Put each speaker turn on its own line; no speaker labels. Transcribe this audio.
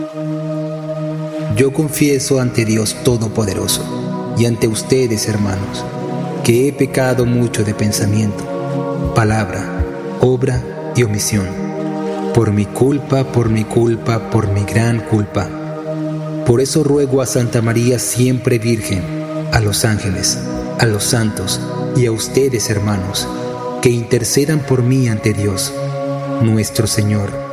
Yo confieso ante Dios Todopoderoso y ante ustedes, hermanos, que he pecado mucho de pensamiento, palabra, obra y omisión. Por mi culpa, por mi gran culpa. Por eso ruego a Santa María siempre Virgen, a los ángeles, a los santos y a ustedes, hermanos, que intercedan por mí ante Dios, nuestro Señor.